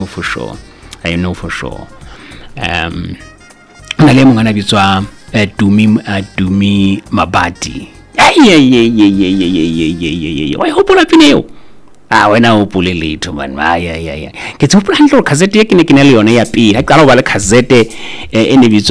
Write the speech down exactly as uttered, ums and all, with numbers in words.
for sure. I know for sure. Um, na le mongana bitswa Dumi Dumi Mabati. Ai ai ai ai ai ai ai. Wa hopola pineo. Ah wena hopole letho man. Ai ai ai. Ke tsopola ntlo cassette ye ke ne ke ne le yona ya pele. Ha qala ba le cassette e ne bitswa